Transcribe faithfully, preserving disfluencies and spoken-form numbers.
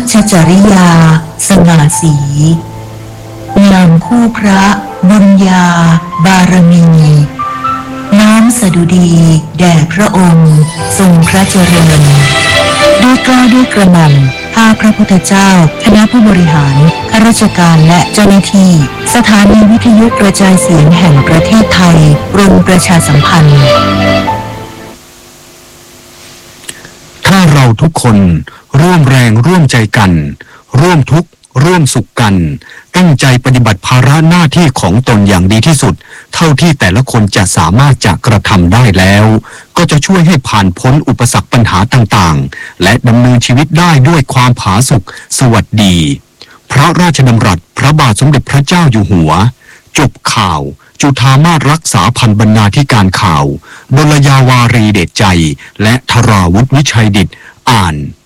ชจริยาสง่าสีนามคู่พระบุญญาบารมีน้อมสดุดีแด่พระองค์ทรงพระเจริญด้วยเกล้าด้วยกระหม่อมข้าพระพุทธเจ้าคณะผู้บริหารข้าราชการและเจ้าหน้าที่สถานีวิทยุกระจายเสียงแห่งประเทศไทยกรมประชาสัมพันธ์ถ้าเราทุกคนร่วมแรงร่วมใจกันร่วมทุกข์ร่วมสุขกันตั้งใจปฏิบัติภาระหน้าที่ของตนอย่างดีที่สุดเท่าที่แต่ละคนจะสามารถจะกระทำได้แล้วก็จะช่วยให้ผ่านพ้นอุปสรรคปัญหาต่างๆและดำเนินชีวิตได้ด้วยความผาสุกสวัสดีพระราชดำรัสพระบาทสมเด็จพระเจ้าอยู่หัวจบข่าวจุฑามาสรักษาพันบรรณาธิการข่าวดลยาวารีเดชใจและธราวุฒิวิชัยดิษฐ์อ่าน